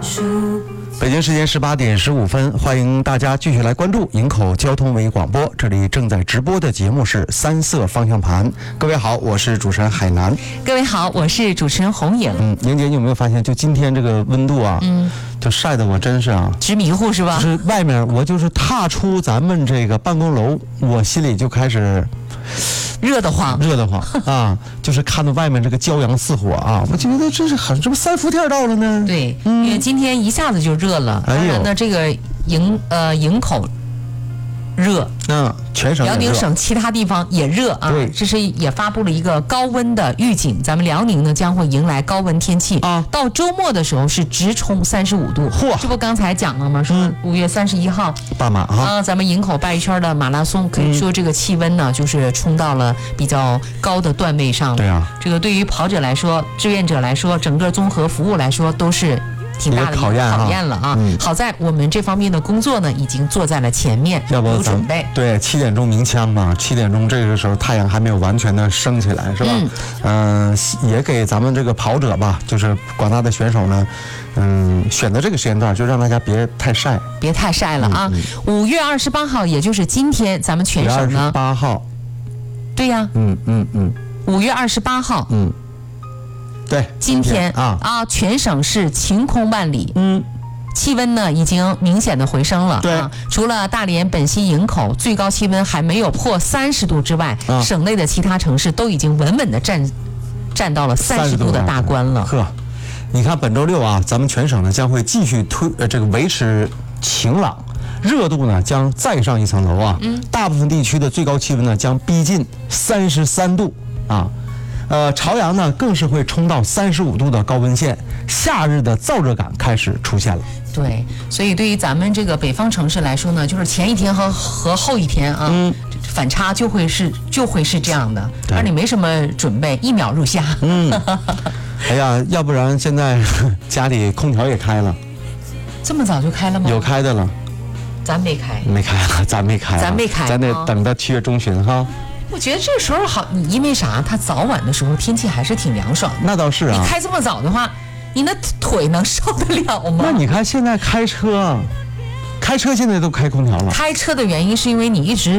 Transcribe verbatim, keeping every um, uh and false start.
北京时间十八点十五分，欢迎大家继续来关注营口交通文艺广播。这里正在直播的节目是三色方向盘。各位好，我是主持人海南。 各位好，我是主持人红颖。 嗯，莹姐，你有没有发现，就今天这个温度啊，嗯，就晒得我真是啊， 直迷糊是吧？ 就是外面，我就是踏出咱们这个办公楼，我心里就开始。 热得慌， 热得慌啊！就是看到外面这个骄阳似火啊，我觉得这是很，这不三伏天到了呢？ 对，嗯、因为今天一下子就热了。 哎呦， 那这个营呃营口热， 嗯，全省辽宁省其他地方也热啊。 对， 这是也发布了一个高温的预警，咱们辽宁呢将会迎来高温天气啊。到周末的时候是直冲三十五度，嚯！这不刚才讲了吗？说五月三十一号半马啊， 啊，咱们营口拜一圈的马拉松，可以说这个气温呢、嗯、就是冲到了比较高的段位上了。 对啊，这个对于跑者来说、志愿者来说、整个综合服务来说都是。挺大的考验考验了啊！嗯、好在我们这方面的工作呢，已经做在了前面， 要不有准备。 对，七点钟鸣枪嘛，七点钟这个时候太阳还没有完全的升起来，是吧？嗯、呃，也给咱们这个跑者吧，就是广大的选手呢，嗯，选择这个时间段，就让大家别太晒， 别太晒了啊！五、嗯、月二十八号，也就是今天，咱们全省呢， 八号， 对呀、啊， 嗯嗯嗯， 五月二十八号， 嗯。对， 今天啊啊，全省是晴空万里， 嗯， 气温呢已经明显的回升了。 对， 啊、除了大连、本溪、营口最高气温还没有破三十度之外，啊、省内的其他城市都已经稳稳的站站到了三十度的大关了。 呵，你看本周六啊，咱们全省呢将会继续推呃这个维持晴朗。热度呢将再上一层楼啊，嗯，大部分地区的最高气温呢将逼近三十三度啊。呃，朝阳呢更是会冲到三十五度的高温线，夏日的燥热感开始出现了。 对，所以对于咱们这个北方城市来说呢，就是前一天和和后一天啊，嗯，反差就会是就会是这样的，而你没什么准备，一秒入夏。 嗯，哎呀，要不然现在家里空调也开了， 这么早就开了吗？ 有开的了， 咱没开， 没开了，咱没开， 咱没开， 咱得等到七月中旬哈。 我觉得这时候好，你因为啥？它早晚的时候天气还是挺凉爽的。 那倒是啊。 你开这么早的话，你那腿能受得了吗？ 那你看现在开车，开车现在都开空调了。 开车的原因是因为你一直